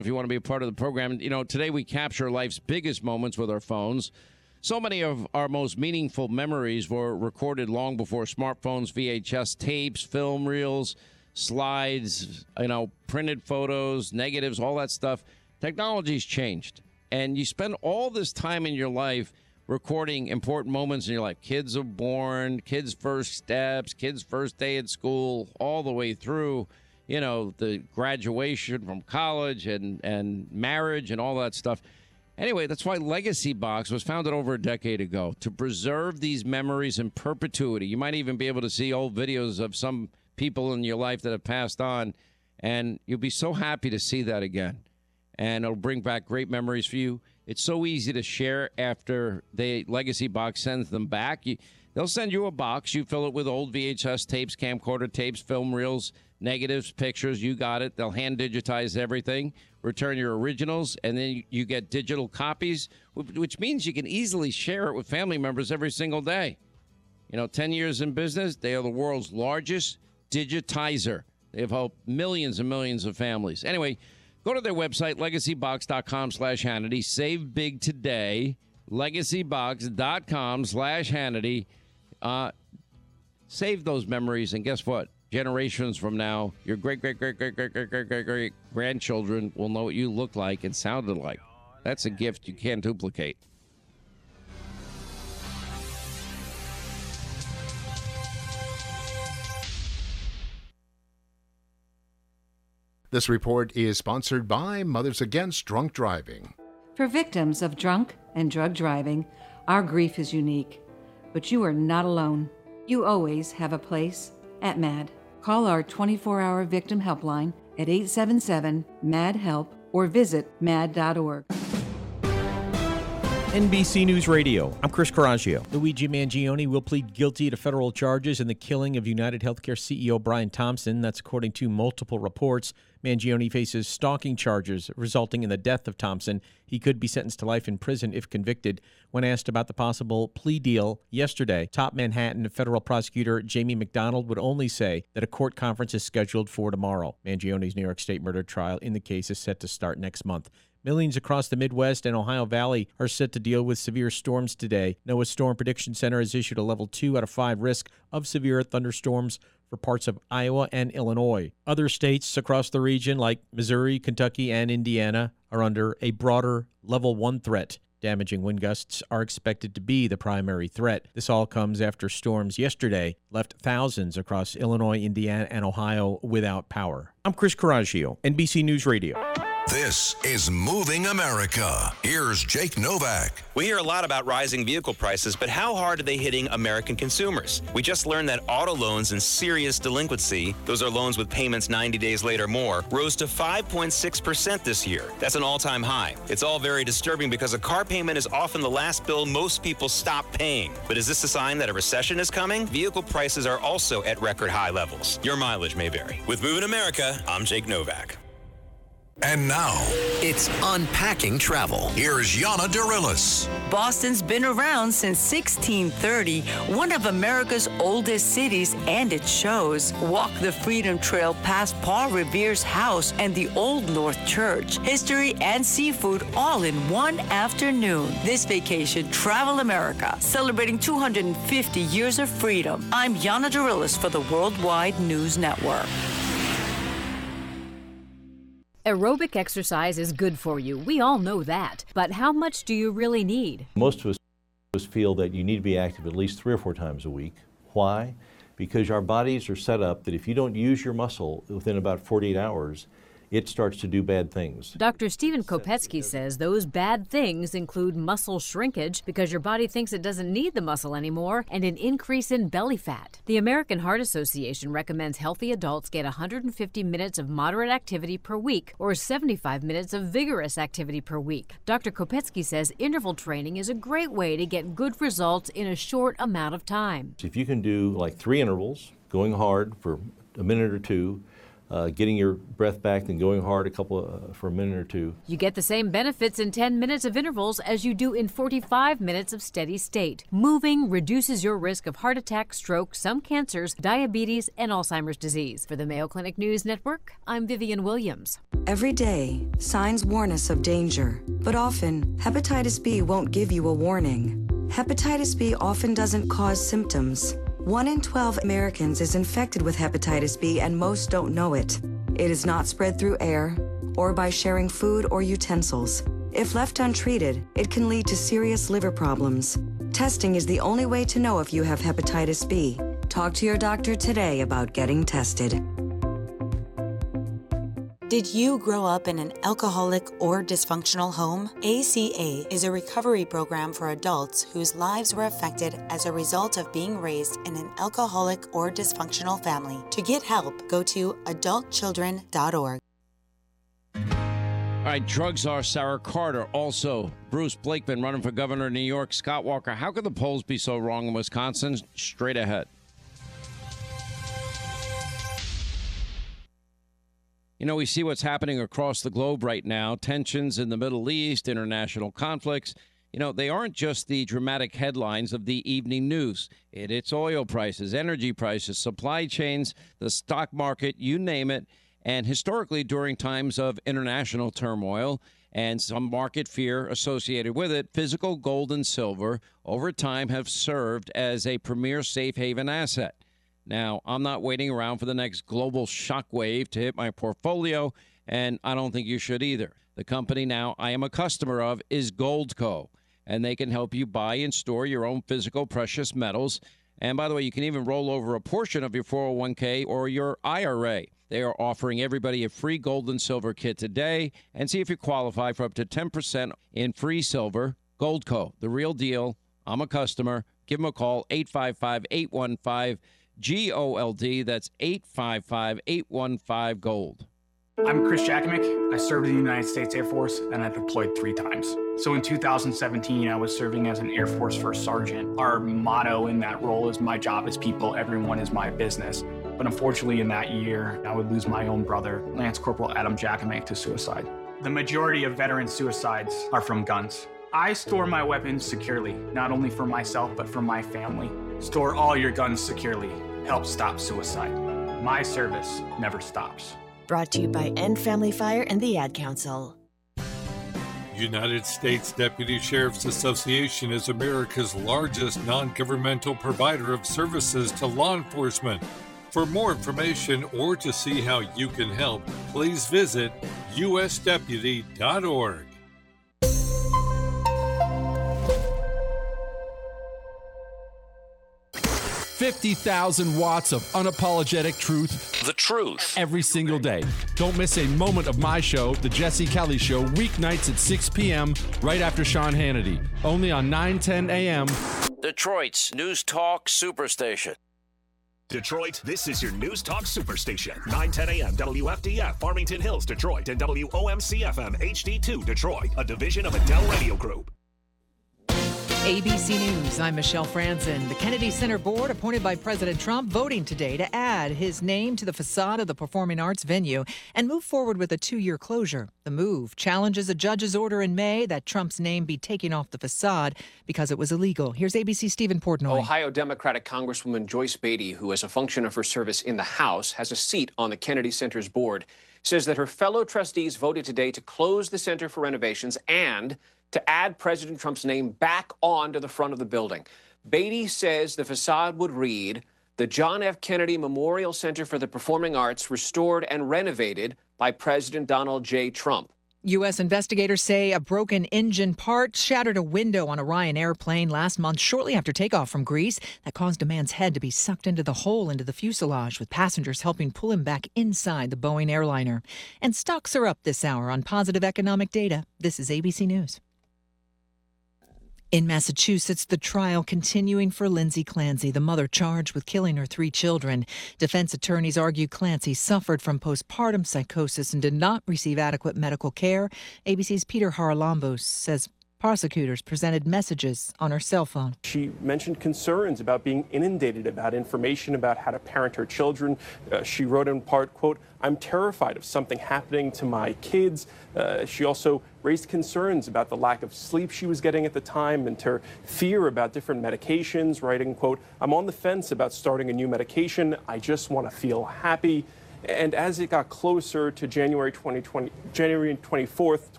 If you want to be a part of the program, today we capture life's biggest moments with our phones. So many of our most meaningful memories were recorded long before smartphones, VHS tapes, film reels, slides, printed photos, negatives, all that stuff. Technology's changed. And you spend all this time in your life recording important moments in your life. Kids are born, kids' first steps, kids' first day at school, all the way through, the graduation from college and marriage and all that stuff. Anyway, that's why Legacy Box was founded over a decade ago, to preserve these memories in perpetuity. You might even be able to see old videos of some people in your life that have passed on, and you'll be so happy to see that again. And it'll bring back great memories for you. It's so easy to share after the Legacy Box sends them back. They'll send you a box. You fill it with old VHS tapes, camcorder tapes, film reels, negatives, pictures. You got it. They'll hand digitize everything, return your originals, and then you get digital copies, which means you can easily share it with family members every single day. 10 years in business, they are the world's largest digitizer. They've helped millions and millions of families. Anyway, go to their website, legacybox.com/Hannity. Save big today. Legacybox.com/Hannity. Save those memories, and guess what? Generations from now, your great grandchildren will know what you looked like and sounded like. That's a gift you can't duplicate. This report is sponsored by Mothers Against Drunk Driving. For victims of drunk and drug driving, our grief is unique. But you are not alone. You always have a place at MAD. Call our 24-hour victim helpline at 877-MAD-HELP or visit mad.org. NBC News Radio, I'm Chris Coraggio. Luigi Mangione will plead guilty to federal charges in the killing of United Healthcare CEO Brian Thompson. That's according to multiple reports. Mangione faces stalking charges resulting in the death of Thompson. He could be sentenced to life in prison if convicted. When asked about the possible plea deal yesterday, top Manhattan federal prosecutor Jamie McDonald would only say that a court conference is scheduled for tomorrow. Mangione's New York State murder trial in the case is set to start next month. Millions across the Midwest and Ohio Valley are set to deal with severe storms today. NOAA's Storm Prediction Center has issued a level 2 out of 5 risk of severe thunderstorms for parts of Iowa and Illinois. Other states across the region, like Missouri, Kentucky, and Indiana, are under a broader level 1 threat. Damaging wind gusts are expected to be the primary threat. This all comes after storms yesterday left thousands across Illinois, Indiana, and Ohio without power. I'm Chris Coraggio, NBC News Radio. This is Moving America. Here's Jake Novak. We hear a lot about rising vehicle prices, but how hard are they hitting American consumers? We just learned that auto loans and serious delinquency, those are loans with payments 90 days late or more, rose to 5.6% this year. That's an all-time high. It's all very disturbing because a car payment is often the last bill most people stop paying. But is this a sign that a recession is coming? Vehicle prices are also at record high levels. Your mileage may vary. With Moving America, I'm Jake Novak. And now, it's Unpacking Travel. Here's Yana Darilis. Boston's been around since 1630, one of America's oldest cities, and it shows. Walk the Freedom Trail past Paul Revere's house and the Old North Church. History and seafood all in one afternoon. This vacation, Travel America, celebrating 250 years of freedom. I'm Yana Darilis for the Worldwide News Network. Aerobic exercise is good for you. We all know that. But how much do you really need? Most of us feel that you need to be active at least 3 or 4 times a week. Why? Because our bodies are set up that if you don't use your muscle within about 48 hours, it starts to do bad things. Dr. Stephen Kopetsky says those bad things include muscle shrinkage because your body thinks it doesn't need the muscle anymore, and an increase in belly fat. The American Heart Association recommends healthy adults get 150 minutes of moderate activity per week or 75 minutes of vigorous activity per week. Dr. Kopetsky says interval training is a great way to get good results in a short amount of time. If you can do like 3 intervals, going hard for a minute or 2, getting your breath back and going hard for a minute or two. You get the same benefits in 10 minutes of intervals as you do in 45 minutes of steady state. Moving reduces your risk of heart attack, stroke, some cancers, diabetes, and Alzheimer's disease. For the Mayo Clinic News Network, I'm Vivian Williams. Every day, signs warn us of danger, but often, hepatitis B won't give you a warning. Hepatitis B often doesn't cause symptoms. 1 in 12 Americans is infected with hepatitis B, and most don't know it. It is not spread through air or by sharing food or utensils. If left untreated, it can lead to serious liver problems. Testing is the only way to know if you have hepatitis B. Talk to your doctor today about getting tested. Did you grow up in an alcoholic or dysfunctional home? ACA is a recovery program for adults whose lives were affected as a result of being raised in an alcoholic or dysfunctional family. To get help, go to adultchildren.org. All right, drug czar Sarah Carter, also Bruce Blakeman running for governor of New York, Scott Walker. How could the polls be so wrong in Wisconsin? Straight ahead. You know, we see what's happening across the globe right now, tensions in the Middle East, international conflicts. You know, they aren't just the dramatic headlines of the evening news. It's oil prices, energy prices, supply chains, the stock market, you name it. And historically, during times of international turmoil and some market fear associated with it, physical gold and silver over time have served as a premier safe haven asset. Now, I'm not waiting around for the next global shockwave to hit my portfolio, and I don't think you should either. The company now I am a customer of is Goldco, and they can help you buy and store your own physical precious metals. And by the way, you can even roll over a portion of your 401k or your IRA. They are offering everybody a free gold and silver kit today, and see if you qualify for up to 10% in free silver. Goldco, the real deal. I'm a customer. Give them a call, 855-815-GOLD. That's 855-815-GOLD. I'm Chris Jakovic. I served in the United States Air Force, and I deployed 3 times. So in 2017, I was serving as an Air Force First Sergeant. Our motto in that role is, my job is people, everyone is my business. But unfortunately, in that year, I would lose my own brother, Lance Corporal Adam Jakovic, to suicide. The majority of veteran suicides are from guns. I store my weapons securely, not only for myself, but for my family. Store all your guns securely. Help stop suicide. My service never stops. Brought to you by End Family Fire and the Ad Council. United States Deputy Sheriff's Association is America's largest non-governmental provider of services to law enforcement. For more information or to see how you can help, please visit usdeputy.org. 50,000 watts of unapologetic truth. The truth. Every single day. Don't miss a moment of my show, The Jesse Kelly Show, weeknights at 6 p.m., right after Sean Hannity. Only on 910 a.m. Detroit's News Talk Superstation. Detroit, this is your News Talk Superstation. 910 a.m. WFDF, Farmington Hills, Detroit, and WOMC-FM HD2, Detroit, a division of Adele Radio Group. ABC News, I'm Michelle Franzen. The Kennedy Center Board, appointed by President Trump, voting today to add his name to the facade of the performing arts venue and move forward with a 2-year closure. The move challenges a judge's order in May that Trump's name be taken off the facade because it was illegal. Here's ABC Stephen Portnoy. Ohio Democratic Congresswoman Joyce Beatty, who as a function of her service in the House has a seat on the Kennedy Center's board, says that her fellow trustees voted today to close the center for renovations and to add President Trump's name back onto the front of the building. Beatty says the facade would read, the John F. Kennedy Memorial Center for the Performing Arts, restored and renovated by President Donald J. Trump. U.S. investigators say a broken engine part shattered a window on a Ryan airplane last month shortly after takeoff from Greece. That caused a man's head to be sucked into the hole into the fuselage, with passengers helping pull him back inside the Boeing airliner. And stocks are up this hour on positive economic data. This is ABC News. In Massachusetts, the trial continuing for Lindsay Clancy, the mother charged with killing her 3 children. Defense attorneys argue Clancy suffered from postpartum psychosis and did not receive adequate medical care. ABC's Peter Haralambos says Prosecutors presented messages on her cell phone. She mentioned concerns about being inundated about information about how to parent her children. She wrote in part, quote, "I'm terrified of something happening to my kids." She also raised concerns about the lack of sleep she was getting at the time and her fear about different medications, writing, quote, "I'm on the fence about starting a new medication. I just want to feel happy." And as it got closer to January 24th,